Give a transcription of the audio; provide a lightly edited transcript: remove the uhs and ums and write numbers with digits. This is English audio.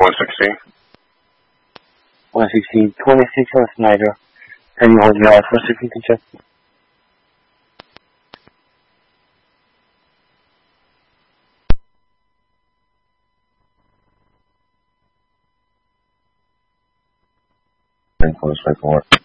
116. 116, 26 on Snyder. Can you hold your eyes for a second, check? And close by 4.